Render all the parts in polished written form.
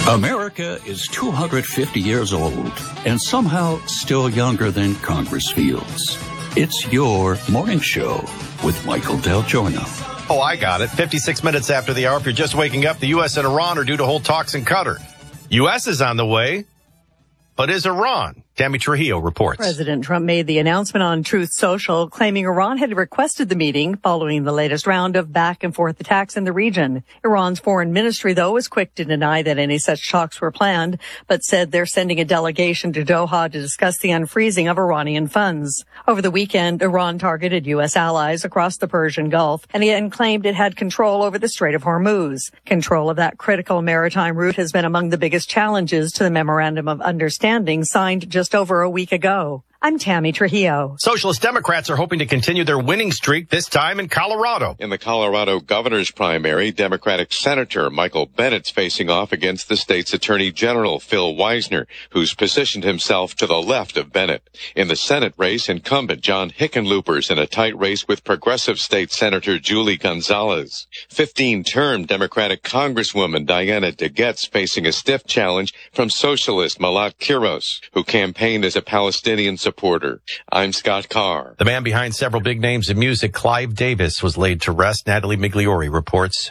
America is 250 years old and somehow still younger than Congress feels. It's your morning show with Michael Del Giorno. Oh, I got it. 56 minutes after the hour. If you're just waking up, the U.S. and Iran are due to hold talks in Qatar. U.S. is on the way, but is Iran? Tammy Trujillo reports. President Trump made the announcement on Truth Social, claiming Iran had requested the meeting following the latest round of back-and-forth attacks in the region. Iran's foreign ministry, though, was quick to deny that any such talks were planned, but said they're sending a delegation to Doha to discuss the unfreezing of Iranian funds. Over the weekend, Iran targeted U.S. allies across the Persian Gulf and claimed it had control over the Strait of Hormuz. Control of that critical maritime route has been among the biggest challenges to the Memorandum of Understanding signed just over a week ago. I'm Tammy Trujillo. Socialist Democrats are hoping to continue their winning streak, this time in Colorado. In the Colorado governor's primary, Democratic Senator Michael Bennet's facing off against the state's Attorney General, Phil Weisner, who's positioned himself to the left of Bennett. In the Senate race, incumbent John Hickenlooper's in a tight race with progressive state Senator Julie Gonzalez. 15-term Democratic Congresswoman Diana DeGette's facing a stiff challenge from socialist Malat Kiros, who campaigned as a Palestinian supporter. I'm Scott Carr. The man behind several big names in music, Clive Davis, was laid to rest. Natalie Migliori reports.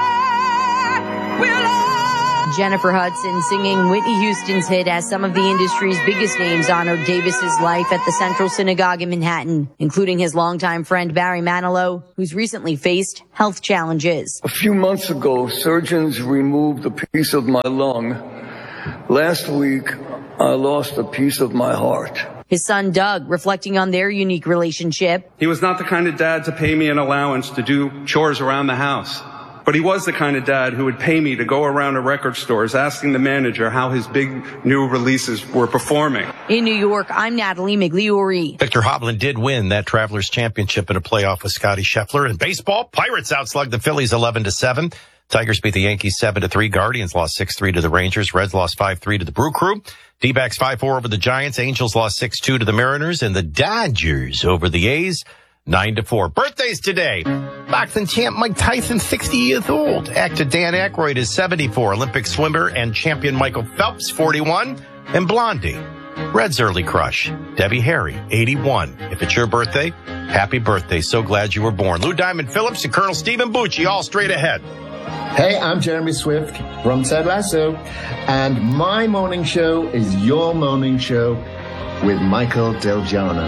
Jennifer Hudson singing Whitney Houston's hit as some of the industry's biggest names honored Davis's life at the Central Synagogue in Manhattan, including his longtime friend Barry Manilow, who's recently faced health challenges. A few months ago, surgeons removed a piece of my lung. Last week, I lost a piece of my heart. His son Doug, reflecting on their unique relationship. He was not the kind of dad to pay me an allowance to do chores around the house. But he was the kind of dad who would pay me to go around to record stores asking the manager how his big new releases were performing. In New York, I'm Natalie Migliori. Victor Hovland did win that Travelers Championship in a playoff with Scotty Scheffler. In baseball, Pirates outslugged the Phillies 11-7. Tigers beat the Yankees 7-3. Guardians lost 6-3 to the Rangers. Reds lost 5-3 to the Brew Crew. D-backs 5-4 over the Giants. Angels lost 6-2 to the Mariners. And the Dodgers over the A's 9-4. Birthdays today. Boxing champ Mike Tyson, 60 years old. Actor Dan Aykroyd is 74. Olympic swimmer and champion Michael Phelps, 41. And Blondie, Red's early crush, Debbie Harry, 81. If it's your birthday, happy birthday. So glad you were born. Lou Diamond Phillips and Colonel Stephen Bucci, all straight ahead. Hey, I'm Jeremy Swift from Ted Lasso, and my morning show is your morning show with Michael Del Giorno.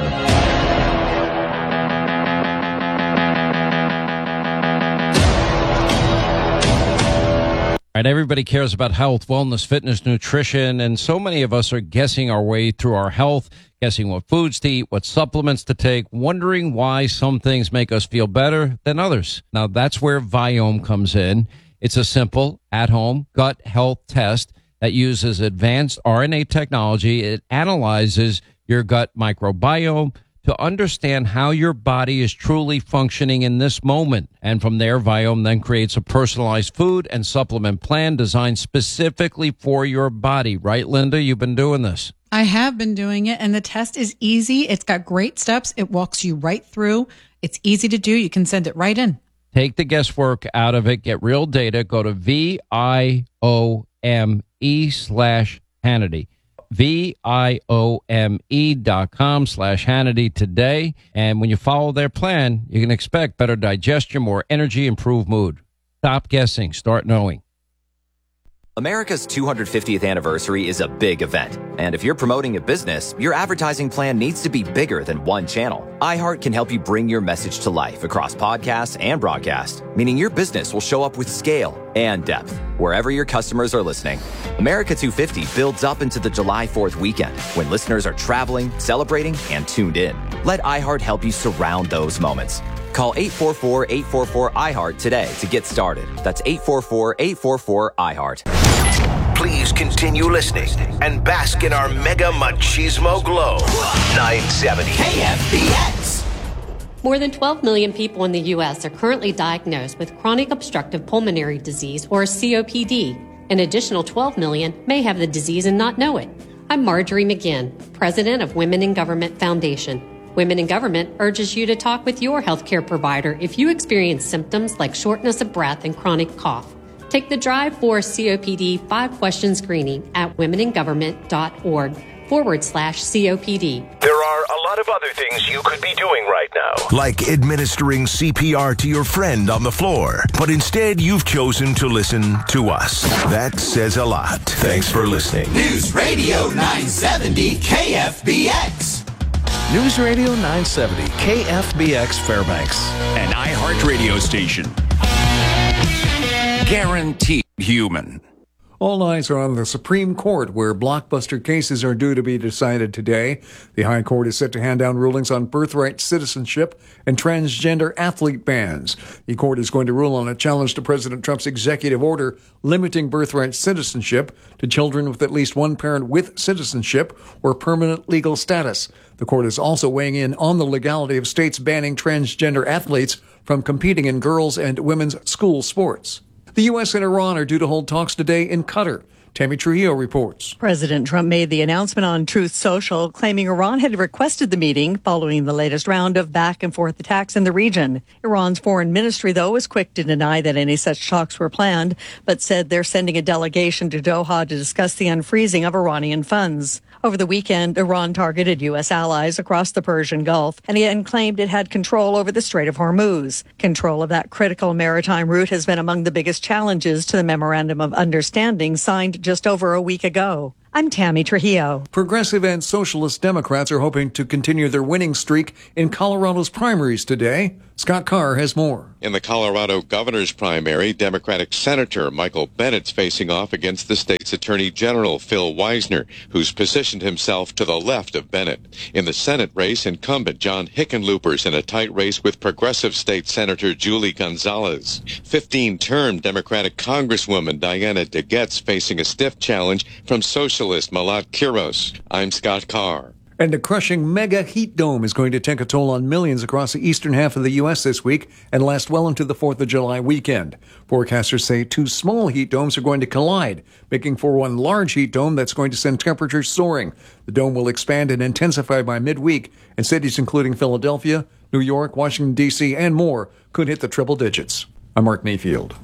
All right, everybody cares about health, wellness, fitness, nutrition, and so many of us are guessing our way through our health, guessing what foods to eat, what supplements to take, wondering why some things make us feel better than others. Now, that's where Viome comes in. It's a simple, at-home gut health test that uses advanced RNA technology. It analyzes your gut microbiome to understand how your body is truly functioning in this moment. And from there, Viome then creates a personalized food and supplement plan designed specifically for your body. Right, Linda? You've been doing this. I have been doing it, and the test is easy. It's got great steps. It walks you right through. It's easy to do. You can send it right in. Take the guesswork out of it. Get real data. Go to VIOME/Hannity. VIOME.com/Hannity today. And when you follow their plan, you can expect better digestion, more energy, improved mood. Stop guessing. Start knowing. America's 250th anniversary is a big event. And if you're promoting a business, your advertising plan needs to be bigger than one channel. iHeart can help you bring your message to life across podcasts and broadcast, meaning your business will show up with scale and depth wherever your customers are listening. America 250 builds up into the July 4th weekend when listeners are traveling, celebrating, and tuned in. Let iHeart help you surround those moments. Call 844-844-iHeart today to get started. That's 844-844-iHeart. Please continue listening and bask in our mega machismo glow. 970 KFBX. More than 12 million people in the U.S. are currently diagnosed with chronic obstructive pulmonary disease, or COPD. An additional 12 million may have the disease and not know it. I'm Marjorie McGinn, president of Women in Government Foundation. Women in Government urges you to talk with your healthcare provider if you experience symptoms like shortness of breath and chronic cough. Take the drive for COPD 5-question screening at womeningovernment.org/COPD. There are a lot of other things you could be doing right now, like administering CPR to your friend on the floor. But instead, you've chosen to listen to us. That says a lot. Thanks for listening. News Radio 970 KFBX. News Radio 970 KFBX Fairbanks. An iHeart radio station. Guaranteed human. All eyes are on the Supreme Court, where blockbuster cases are due to be decided today. The High Court is set to hand down rulings on birthright citizenship and transgender athlete bans. The court is going to rule on a challenge to President Trump's executive order limiting birthright citizenship to children with at least one parent with citizenship or permanent legal status. The court is also weighing in on the legality of states banning transgender athletes from competing in girls' and women's school sports. The U.S. and Iran are due to hold talks today in Qatar. Tammy Trujillo reports. President Trump made the announcement on Truth Social, claiming Iran had requested the meeting following the latest round of back-and-forth attacks in the region. Iran's foreign ministry, though, was quick to deny that any such talks were planned, but said they're sending a delegation to Doha to discuss the unfreezing of Iranian funds. Over the weekend, Iran targeted U.S. allies across the Persian Gulf and claimed it had control over the Strait of Hormuz. Control of that critical maritime route has been among the biggest challenges to the Memorandum of Understanding signed just over a week ago. I'm Tammy Trujillo. Progressive and Socialist Democrats are hoping to continue their winning streak in Colorado's primaries today. Scott Carr has more. In the Colorado governor's primary, Democratic Senator Michael Bennett's facing off against the state's Attorney General Phil Weisner, who's positioned himself to the left of Bennett. In the Senate race, incumbent John Hickenlooper's in a tight race with progressive state Senator Julie Gonzalez. 15-term Democratic Congresswoman Diana DeGette's facing a stiff challenge from socialist Malat Quiros. I'm Scott Carr. And a crushing mega heat dome is going to take a toll on millions across the eastern half of the U.S. this week and last well into the 4th of July weekend. Forecasters say two small heat domes are going to collide, making for one large heat dome that's going to send temperatures soaring. The dome will expand and intensify by midweek, and cities including Philadelphia, New York, Washington, D.C., and more could hit the triple digits. I'm Mark Mayfield.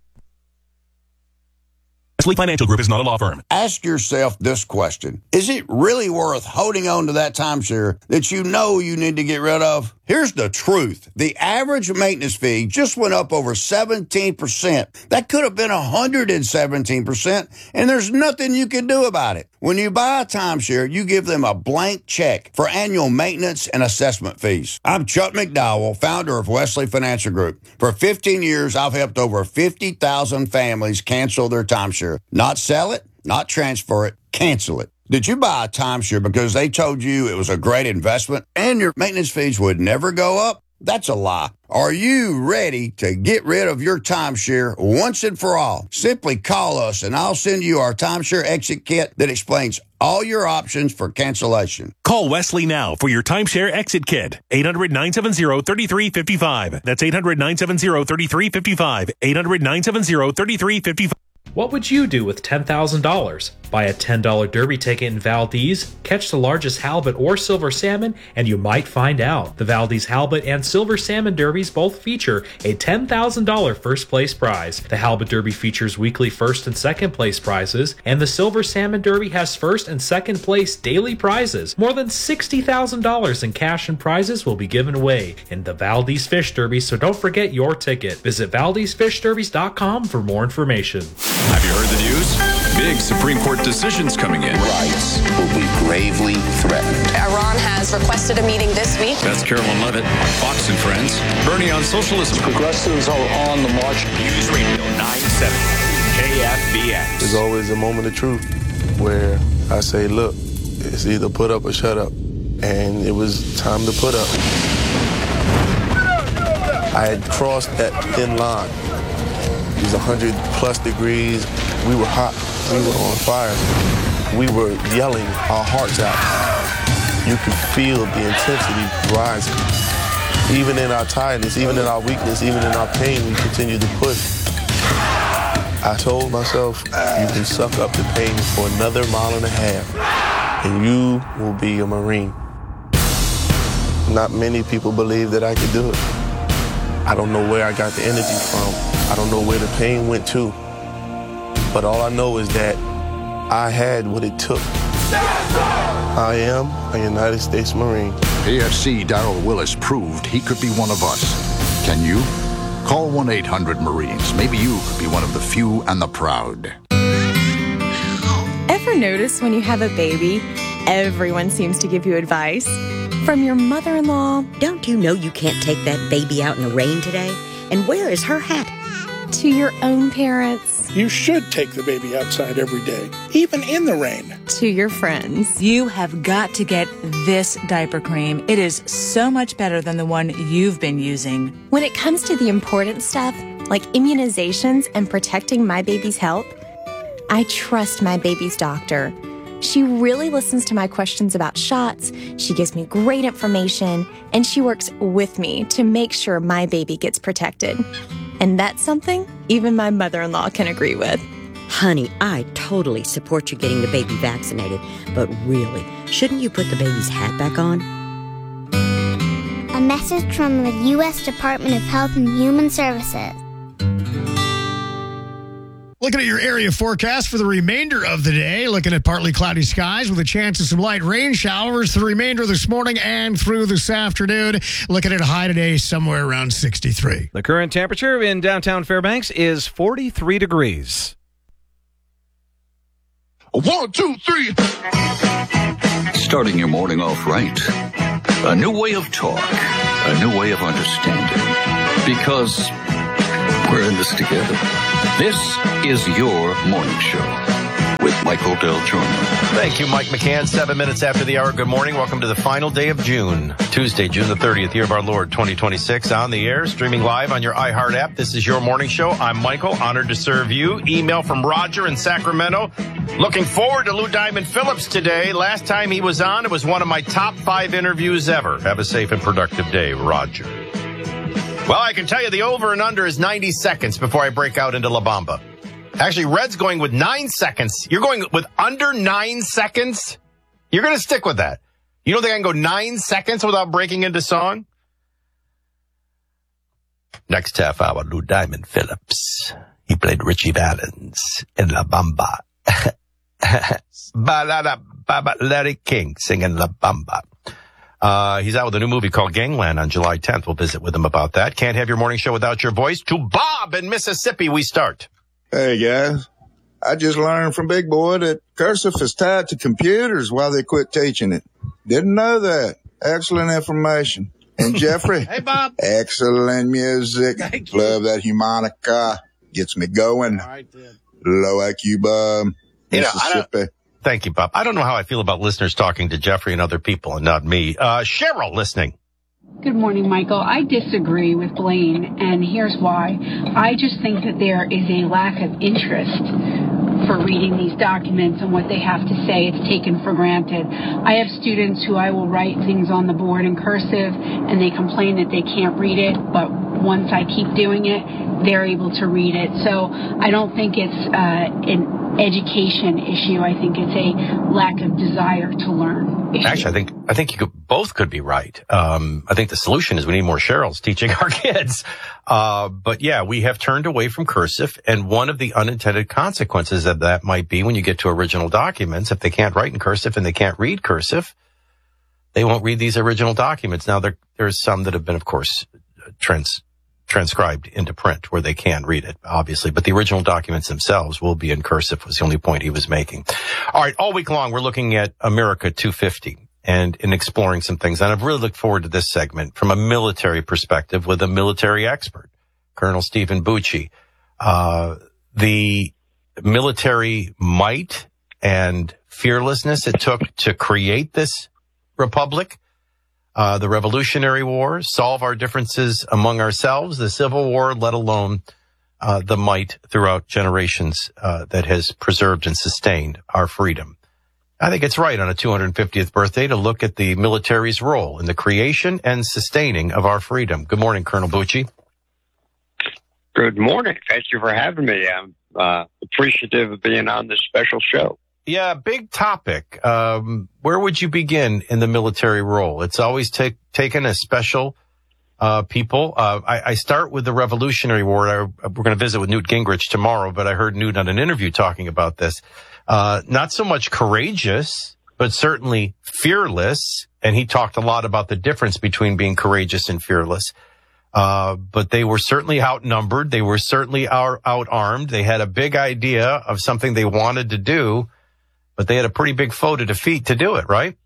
Wesley Financial Group is not a law firm. Ask yourself this question. Is it really worth holding on to that timeshare that you know you need to get rid of? Here's the truth. The average maintenance fee just went up over 17%. That could have been 117%, and there's nothing you can do about it. When you buy a timeshare, you give them a blank check for annual maintenance and assessment fees. I'm Chuck McDowell, founder of Wesley Financial Group. For 15 years, I've helped over 50,000 families cancel their timeshare. Not sell it, not transfer it, cancel it. Did you buy a timeshare because they told you it was a great investment and your maintenance fees would never go up? That's a lie. Are you ready to get rid of your timeshare once and for all? Simply call us and I'll send you our timeshare exit kit that explains all your options for cancellation. Call Wesley now for your timeshare exit kit. 800-970-3355. That's 800-970-3355. 800-970-3355. What would you do with $10,000? Buy a $10 Derby ticket in Valdez, catch the largest halibut or silver salmon, and you might find out. The Valdez Halibut and Silver Salmon Derbies both feature a $10,000 first place prize. The Halibut Derby features weekly first and second place prizes, and the Silver Salmon Derby has first and second place daily prizes. More than $60,000 in cash and prizes will be given away in the Valdez Fish Derby, so don't forget your ticket. Visit ValdezFishDerbies.com for more information. Have you heard the news? Big Supreme Court decisions coming in. Rights will be gravely threatened. Iran has requested a meeting this week. That's Carolyn Levitt, Fox and Friends. Bernie on socialism. Progressives are on the march. News Radio 970 KFBX. There's always a moment of truth where I say, look, it's either put up or shut up. And it was time to put up. I had crossed that thin line. It was 100+ degrees. We were hot. We were on fire. We were yelling our hearts out. You could feel the intensity rising. Even in our tiredness, even in our weakness, even in our pain, we continued to push. I told myself, you can suck up the pain for another 1.5 miles, and you will be a Marine. Not many people believe that I could do it. I don't know where I got the energy from. I don't know where the pain went to, But all I know is that I had what it took. I am a United States Marine. AFC Darrell Willis proved he could be one of us. Can you? Call 1-800-Marines. Maybe you could be one of the few and the proud. Ever notice when you have a baby, everyone seems to give you advice? From your mother-in-law. Don't you know you can't take that baby out in the rain today? And where is her hat? To your own parents. You should take the baby outside every day, even in the rain. To your friends. You have got to get this diaper cream. It is so much better than the one you've been using. When it comes to the important stuff, like immunizations and protecting my baby's health, I trust my baby's doctor. She really listens to my questions about shots, she gives me great information, and she works with me to make sure my baby gets protected. And that's something even my mother-in-law can agree with. Honey, I totally support you getting the baby vaccinated, but really, shouldn't you put the baby's hat back on? A message from the U.S. Department of Health and Human Services. Looking at your area forecast for the remainder of the day, looking at partly cloudy skies with a chance of some light rain showers for the remainder of this morning and through this afternoon. Looking at a high today somewhere around 63. The current temperature in downtown Fairbanks is 43 degrees. 1, 2, 3. Starting your morning off right. A new way of talk. A new way of understanding. Because we're in this together. This is your morning show with Michael Del Giorno. Thank you, Mike McCann. 7 minutes after the hour. Good morning. Welcome to the final day of June, Tuesday, June the 30th, year of our Lord, 2026. On the air, streaming live on your iHeart app. This is your morning show. I'm Michael, honored to serve you. Email from Roger in Sacramento. Looking forward to Lou Diamond Phillips today. Last time he was on, it was one of my top 5 interviews ever. Have a safe and productive day, Roger. Well, I can tell you the over and under is 90 seconds before I break out into La Bamba. Actually, Red's going with 9 seconds. You're going with under 9 seconds? You're going to stick with that. You don't think I can go 9 seconds without breaking into song? Next half hour, Lou Diamond Phillips. He played Richie Valens in La Bamba. Larry King singing La Bamba. He's out with a new movie called Gangland on July 10th. We'll visit with him about that. Can't have your morning show without your voice. To Bob in Mississippi, we start. Hey, guys. I just learned from Big Boy that cursive is tied to computers while they quit teaching it. Didn't know that. Excellent information. And Jeffrey. Hey, Bob. Excellent music. Love that harmonica. Gets me going. All right, then. Low IQ, Bob. Mississippi. Thank you, Bob. I don't know how I feel about listeners talking to Jeffrey and other people and not me. Cheryl listening. Good morning, Michael. I disagree with Blaine, and here's why. I just think that there is a lack of interest for reading these documents and what they have to say. It's taken for granted. I have students who I will write things on the board in cursive, and they complain that they can't read it, but once I keep doing it, they're able to read it. So I don't think it's an education issue. I think it's a lack of desire to learn issue. Actually, I think you both could be right. I think the solution is we need more Cheryls teaching our kids. But yeah, we have turned away from cursive, and one of the unintended consequences of that might be when you get to original documents, if they can't write in cursive and they can't read cursive, they won't read these original documents. Now, there's some that have been, of course, transcribed into print where they can read it, obviously, but the original documents themselves will be in cursive, was the only point he was making. All right, all week long, we're looking at America 250 and in exploring some things. And I've really looked forward to this segment from a military perspective with a military expert, Colonel Stephen Bucci. The military might and fearlessness it took to create this republic, the Revolutionary War, solve our differences among ourselves, the Civil War, let alone the might throughout generations that has preserved and sustained our freedom. I think it's right on a 250th birthday to look at the military's role in the creation and sustaining of our freedom. Good morning, Colonel Bucci. Good morning. Thank you for having me. I'm appreciative of being on this special show. Yeah, big topic. Where would you begin in the military role? It's always taken a special people. I start with the Revolutionary War. We're going to visit with Newt Gingrich tomorrow, but I heard Newt on an interview talking about this. Not so much courageous, but certainly fearless. And he talked a lot about the difference between being courageous and fearless. But they were certainly outnumbered. They were certainly out-armed. They had a big idea of something they wanted to do, but they had a pretty big foe to defeat to do it, right?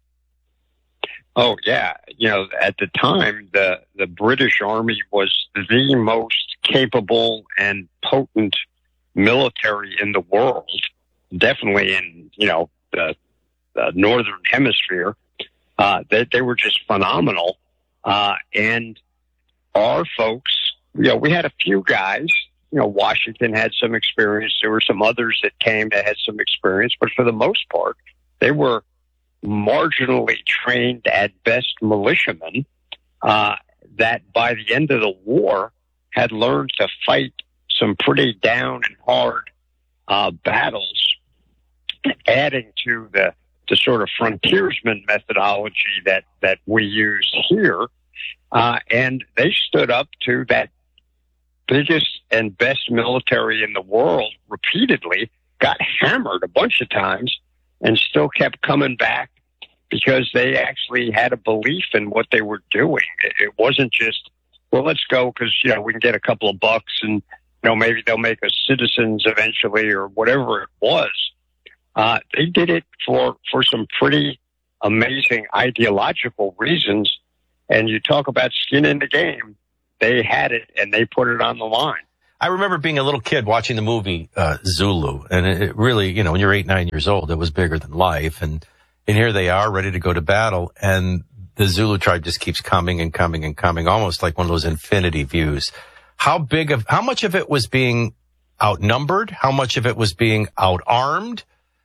Oh, yeah. At the time, the British Army was the most capable and potent military in the world, definitely in, the Northern Hemisphere. They were just phenomenal. And our folks, we had a few guys, Washington had some experience. There were some others that came that had some experience, but for the most part, they were marginally trained at best militiamen that by the end of the war had learned to fight some pretty down and hard battles, adding to the sort of frontiersman methodology that we use here. And they stood up to that biggest and best military in the world repeatedly, got hammered a bunch of times, and still kept coming back because they actually had a belief in what they were doing. It wasn't just, well, let's go because, we can get a couple of bucks and, maybe they'll make us citizens eventually or whatever it was. They did it for some pretty amazing ideological reasons. And you talk about skin in the game. They had it and they put it on the line. I remember being a little kid watching the movie Zulu, and it really, when you're 8, 9 years old, it was bigger than life. And here they are ready to go to battle, and the Zulu tribe just keeps coming and coming and coming, almost like one of those infinity views. How much of it was being outnumbered? How much of it was being outarmed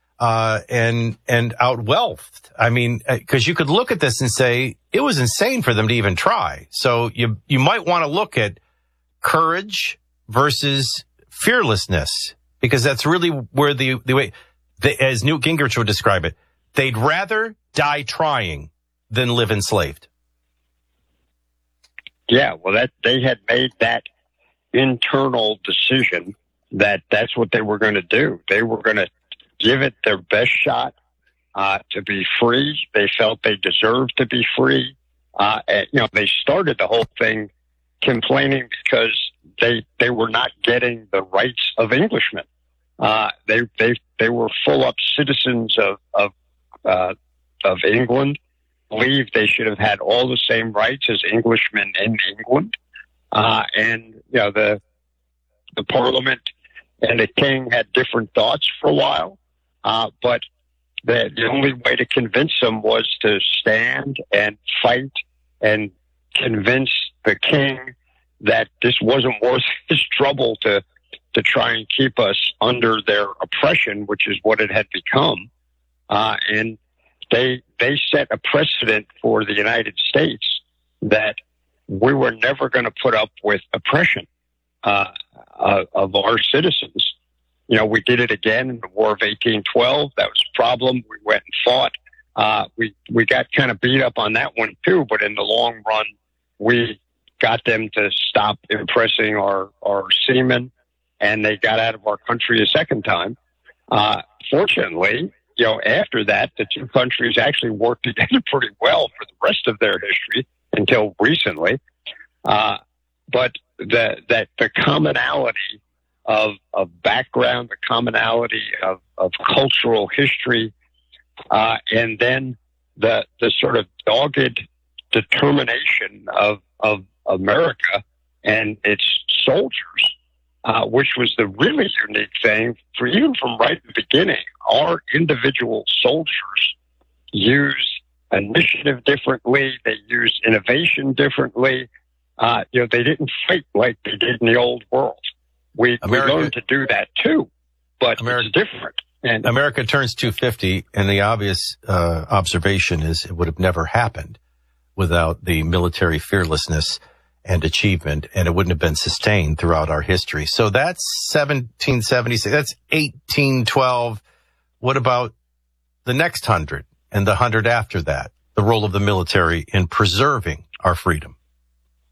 and outwealthed? I mean, because you could look at this and say it was insane for them to even try. So you might want to look at courage versus fearlessness, because that's really where the way, as Newt Gingrich would describe it, they'd rather die trying than live enslaved. Yeah, well, they had made that internal decision that's what they were going to do. They were going to give it their best shot to be free. They felt they deserved to be free. They started the whole thing complaining because they were not getting the rights of Englishmen. They were full up citizens of England, believed they should have had all the same rights as Englishmen in England. And the Parliament and the King had different thoughts for a while. But the only way to convince them was to stand and fight and convince the King that this wasn't worth his trouble to try and keep us under their oppression, which is what it had become. And they set a precedent for the United States that we were never going to put up with oppression of our citizens. We did it again in the War of 1812. That was a problem. We went and fought. We got kind of beat up on that one too, but in the long run, we got them to stop impressing our seamen, and they got out of our country a second time. Fortunately, after that, the two countries actually worked together pretty well for the rest of their history until recently. But the commonality of background, the commonality of cultural history, and then the sort of dogged determination of America and its soldiers, which was the really unique thing for even from right at the beginning. Our individual soldiers used initiative differently. They used innovation differently. They didn't fight like they did in the old world. We learned to do that too, but it's different. And America turns 250, and the obvious observation is it would have never happened without the military fearlessness and achievement, and it wouldn't have been sustained throughout our history. So that's 1776. That's 1812. What about the next 100 and the 100 after that? The role of the military in preserving our freedom.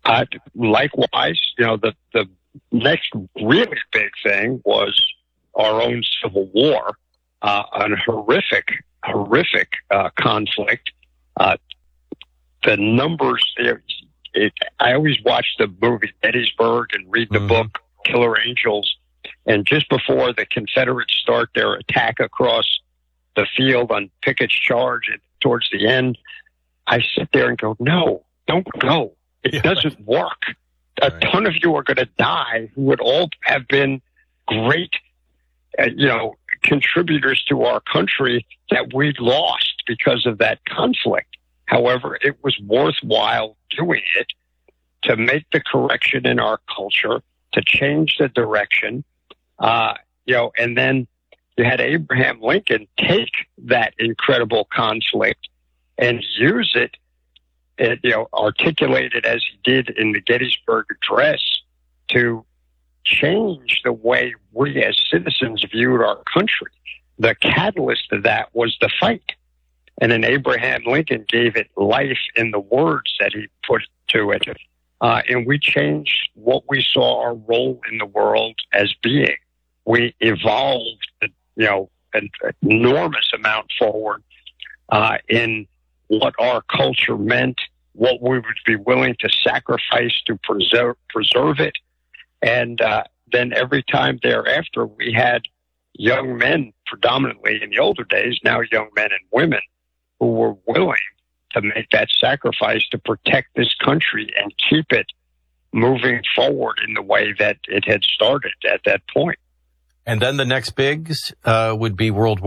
Likewise, the next really big thing was our own Civil War, a horrific conflict. The numbers, I always watch the movie Gettysburg and read the book Killer Angels. And just before the Confederates start their attack across the field on Pickett's charge and towards the end, I sit there and go, no, don't go. It doesn't work. A ton of you are going to die who would all have been great, contributors to our country that we lost because of that conflict. However, it was worthwhile doing it to make the correction in our culture, to change the direction, and then you had Abraham Lincoln take that incredible conflict and use it, articulate it as he did in the Gettysburg Address to change the way we as citizens viewed our country. The catalyst of that was the fight. And then Abraham Lincoln gave it life in the words that he put to it. And we changed what we saw our role in the world as being. We evolved, an enormous amount forward in what our culture meant, what we would be willing to sacrifice to preserve it. And then every time thereafter, we had young men, predominantly in the older days, now young men and women, who were willing to make that sacrifice to protect this country and keep it moving forward in the way that it had started at that point. And then the next bigs would be World War